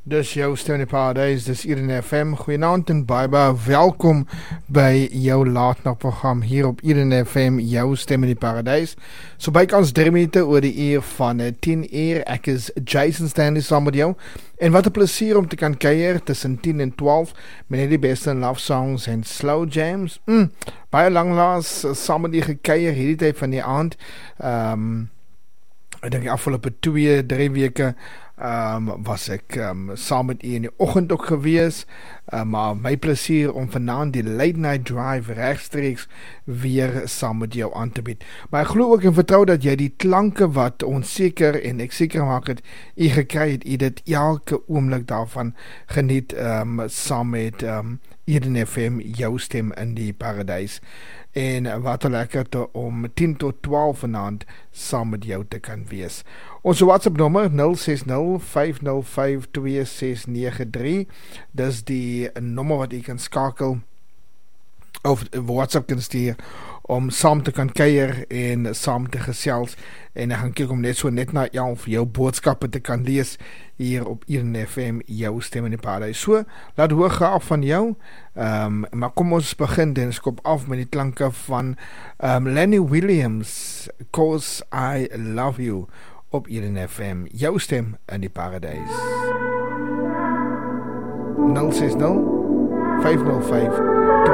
Dis jou stem in die paradijs, dis Eden FM. Goeienaand en baie welkom by jou laatnachtprogram hier op Eden FM, jou stem in die paradijs. So bykans 3 minute oor die uur van 10 uur. Ek is Jason Stanley saam met jou. En wat 'n plesier om te kan kuier tussen 10 en 12 met die beste love songs en slow jams. Baie langlaas saam met die gekuier hierdie tyd van die aand. Ek dink die afgelope 2-3 weke was ek saam met u in die oggend ook gewees, maar my plesier om vanaand die late night drive rechtstreeks weer saam met jou aan te bied. Maar ek glo ook en vertrou dat jy die klanke wat ons seker en ek seker maak het u gekry het, u dit elke oomblik daarvan geniet saam met Eden FM, jou stem in die paradijs. En wat lekker om 10 tot 12 vanaand saam met jou te kan wees. Ons WhatsApp nommer 060-505-2693. Dis die nommer wat jy kan skakel of WhatsApp kan stuur om saam te kan kuier en saam te gesels, en ek gaan kyk om net na jou boodskappe te kan lees hier op Eden FM, jou stem in die paradijs. So, laat hoor graag van jou, maar kom ons begin en skop af met die klanke van Lenny Williams, 'Cause I Love You, op Eden FM, jou stem in die paradijs. 060-505